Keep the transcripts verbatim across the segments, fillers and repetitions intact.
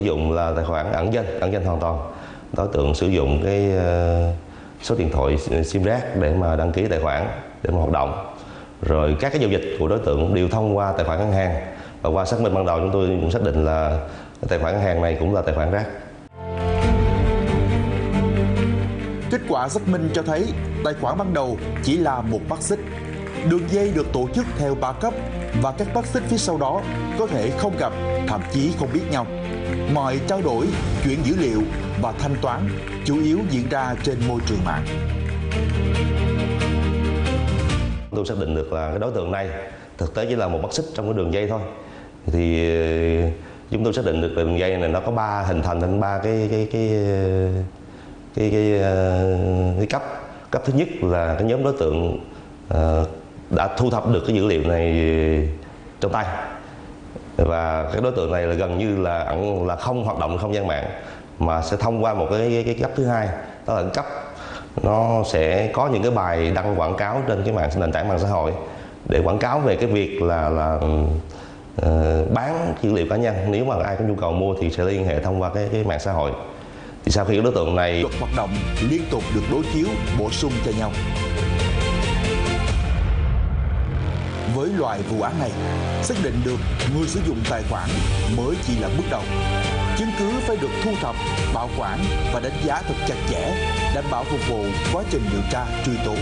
Sử dụng là tài khoản ẩn danh, ẩn danh hoàn toàn. Đối tượng sử dụng cái số điện thoại sim rác để mà đăng ký tài khoản để mà hoạt động. Rồi các cái giao dịch của đối tượng đều thông qua tài khoản ngân hàng. Và qua xác minh ban đầu chúng tôi cũng xác định là tài khoản ngân hàng này cũng là tài khoản rác. Kết quả xác minh cho thấy tài khoản ban đầu chỉ là một mắt xích. Đường dây được tổ chức theo ba cấp và các mắt xích phía sau đó có thể không gặp, thậm chí không biết nhau. Mọi trao đổi, chuyển dữ liệu và thanh toán chủ yếu diễn ra trên môi trường mạng. Tôi xác định được là cái đối tượng này thực tế chỉ là một mắt xích trong cái đường dây thôi. Thì chúng tôi xác định được đường dây này nó có ba hình thành thành ba cái cái cái cái cái, cái, cái cấp. Cấp thứ nhất là cái nhóm đối tượng uh, đã thu thập được cái dữ liệu này trong tay, và cái đối tượng này là gần như là ẩn là không hoạt động không gian mạng, mà sẽ thông qua một cái, cái, cái cấp thứ hai, đó là cái cấp nó sẽ có những cái bài đăng quảng cáo trên cái mạng nền tảng mạng xã hội để quảng cáo về cái việc là là uh, bán dữ liệu cá nhân. Nếu mà ai có nhu cầu mua thì sẽ liên hệ thông qua cái, cái mạng xã hội. Thì sau khi cái đối tượng này luật hoạt động liên tục được đối chiếu, bổ sung cho nhau. Với loại vụ án này, xác định được người sử dụng tài khoản mới chỉ là bước đầu. Chứng cứ phải được thu thập, bảo quản và đánh giá thật chặt chẽ, đảm bảo phục vụ quá trình điều tra truy tố.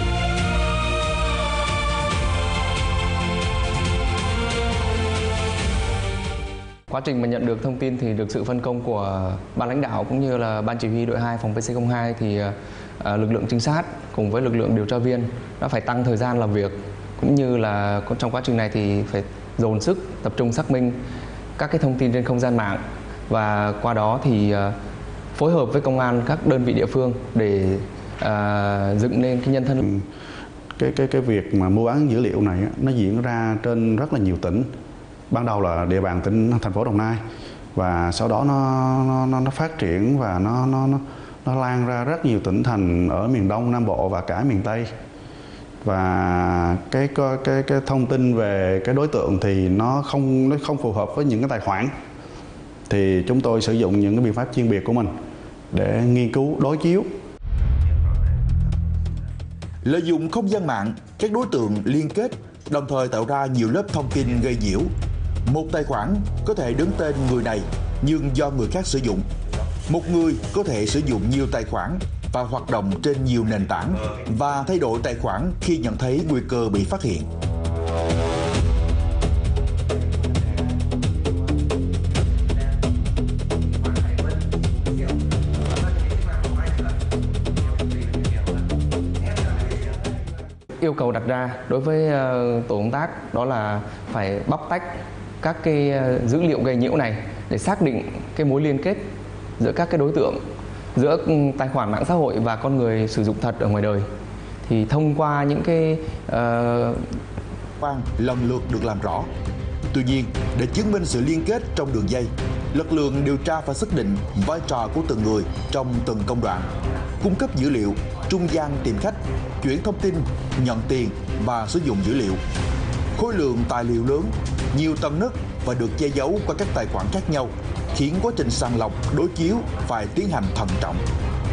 Quá trình mà nhận được thông tin thì được sự phân công của ban lãnh đạo cũng như là ban chỉ huy đội hai phòng pê xê không hai thì uh, lực lượng trinh sát cùng với lực lượng điều tra viên đã phải tăng thời gian làm việc, cũng như là trong quá trình này thì phải dồn sức tập trung xác minh các cái thông tin trên không gian mạng, và qua đó thì uh, phối hợp với công an các đơn vị địa phương để uh, dựng nên cái nhân thân. Cái cái cái việc mà mua bán dữ liệu này nó diễn ra trên rất là nhiều tỉnh. Ban đầu là địa bàn tỉnh thành phố Đồng Nai, và sau đó nó nó nó phát triển và nó nó nó nó lan ra rất nhiều tỉnh thành ở miền Đông Nam Bộ và cả miền Tây. Và cái cái cái, cái thông tin về cái đối tượng thì nó không nó không phù hợp với những cái tài khoản. Thì chúng tôi sử dụng những cái biện pháp chuyên biệt của mình để nghiên cứu đối chiếu. Lợi dụng không gian mạng, các đối tượng liên kết, đồng thời tạo ra nhiều lớp thông tin gây nhiễu. Một tài khoản có thể đứng tên người này nhưng do người khác sử dụng. Một người có thể sử dụng nhiều tài khoản và hoạt động trên nhiều nền tảng, và thay đổi tài khoản khi nhận thấy nguy cơ bị phát hiện. Yêu cầu đặt ra đối với uh, tổ công tác đó là phải bóc tách các cái uh, dữ liệu gây nhiễu này để xác định cái mối liên kết giữa các cái đối tượng, giữa tài khoản mạng xã hội và con người sử dụng thật ở ngoài đời. Thì thông qua những cái quan uh... lần lượt được làm rõ. Tuy nhiên, để chứng minh sự liên kết trong đường dây, lực lượng điều tra phải xác định vai trò của từng người trong từng công đoạn, cung cấp dữ liệu, trung gian tìm khách, chuyển thông tin, nhận tiền và sử dụng dữ liệu. Khối lượng tài liệu lớn, nhiều tầng nấc và được che giấu qua các tài khoản khác nhau, khiến quá trình sàng lọc, đối chiếu phải tiến hành thận trọng.